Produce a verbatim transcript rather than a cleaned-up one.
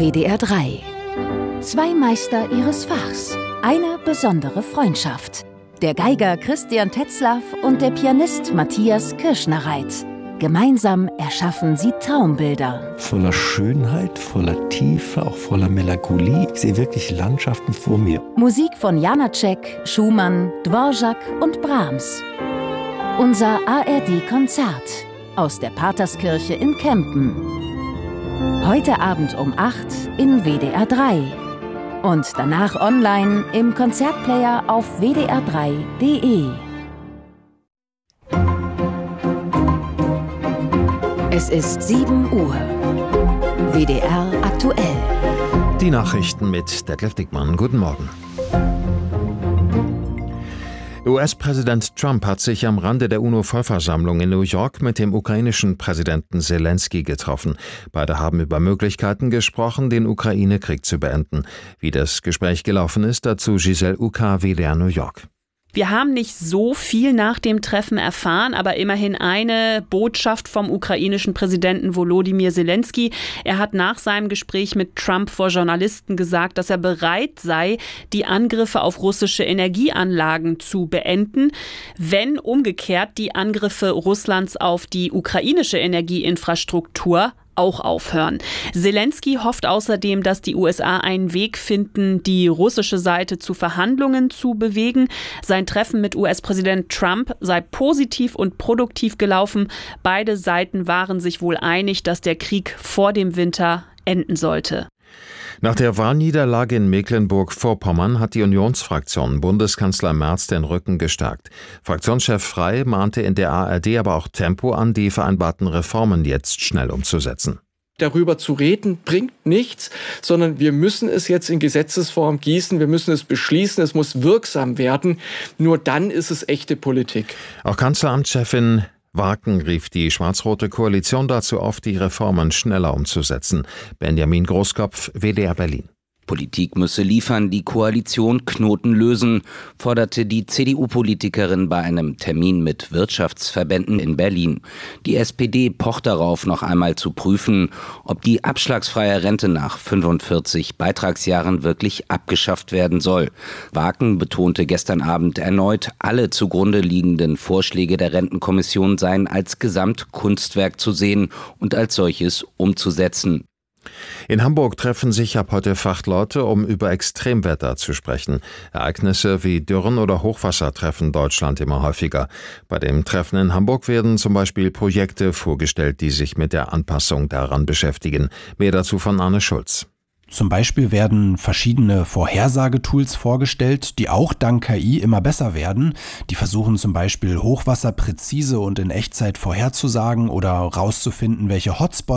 W D R drei. Zwei Meister ihres Fachs. Eine besondere Freundschaft. Der Geiger Christian Tetzlaff und der Pianist Matthias Kirschner-Reit. Gemeinsam erschaffen sie Traumbilder. Voller Schönheit, voller Tiefe, auch voller Melancholie. Ich sehe wirklich Landschaften vor mir. Musik von Janáček, Schumann, Dvořák und Brahms. Unser A R D-Konzert aus der Paterskirche in Kempen. Heute Abend um acht in W D R drei. Und danach online im Konzertplayer auf w d r drei punkt d e. Es ist sieben Uhr. W D R aktuell. Die Nachrichten mit Detlef Dickmann. Guten Morgen. U S-Präsident Trump hat sich am Rande der UNO-Vollversammlung in New York mit dem ukrainischen Präsidenten Selenskyj getroffen. Beide haben über Möglichkeiten gesprochen, den Ukraine-Krieg zu beenden. Wie das Gespräch gelaufen ist, dazu Giselle Uka, W D R New York. Wir haben nicht so viel nach dem Treffen erfahren, aber immerhin eine Botschaft vom ukrainischen Präsidenten Volodymyr Selenskyj. Er hat nach seinem Gespräch mit Trump vor Journalisten gesagt, dass er bereit sei, die Angriffe auf russische Energieanlagen zu beenden, wenn umgekehrt die Angriffe Russlands auf die ukrainische Energieinfrastruktur auch aufhören. Selenskyj hofft außerdem, dass die U S A einen Weg finden, die russische Seite zu Verhandlungen zu bewegen. Sein Treffen mit U S-Präsident Trump sei positiv und produktiv gelaufen. Beide Seiten waren sich wohl einig, dass der Krieg vor dem Winter enden sollte. Nach der Wahlniederlage in Mecklenburg-Vorpommern hat die Unionsfraktion Bundeskanzler Merz den Rücken gestärkt. Fraktionschef Frey mahnte in der A R D aber auch Tempo an, die vereinbarten Reformen jetzt schnell umzusetzen. Darüber zu reden bringt nichts, sondern wir müssen es jetzt in Gesetzesform gießen, wir müssen es beschließen, es muss wirksam werden. Nur dann ist es echte Politik. Auch Kanzleramtschefin Waken rief die schwarz-rote Koalition dazu auf, die Reformen schneller umzusetzen. Benjamin Großkopf, W D R Berlin. Politik müsse liefern, die Koalition Knoten lösen, forderte die C D U-Politikerin bei einem Termin mit Wirtschaftsverbänden in Berlin. Die S P D pocht darauf, noch einmal zu prüfen, ob die abschlagsfreie Rente nach fünfundvierzig Beitragsjahren wirklich abgeschafft werden soll. Waken betonte gestern Abend erneut, alle zugrunde liegenden Vorschläge der Rentenkommission seien als Gesamtkunstwerk zu sehen und als solches umzusetzen. In Hamburg treffen sich ab heute Fachleute, um über Extremwetter zu sprechen. Ereignisse wie Dürren oder Hochwasser treffen Deutschland immer häufiger. Bei dem Treffen in Hamburg werden zum Beispiel Projekte vorgestellt, die sich mit der Anpassung daran beschäftigen. Mehr dazu von Arne Schulz. Zum Beispiel werden verschiedene Vorhersagetools vorgestellt, die auch dank K I immer besser werden. Die versuchen zum Beispiel Hochwasser präzise und in Echtzeit vorherzusagen oder rauszufinden, welche Hotspots